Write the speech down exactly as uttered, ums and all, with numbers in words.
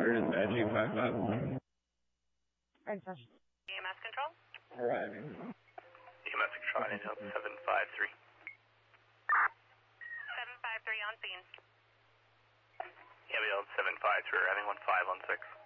Where is Magic five five one? Right, sir. E M S control? Arriving. E M S control, I need help seven five three. seven five three on scene. Yeah, we held seven five three, having one five on six.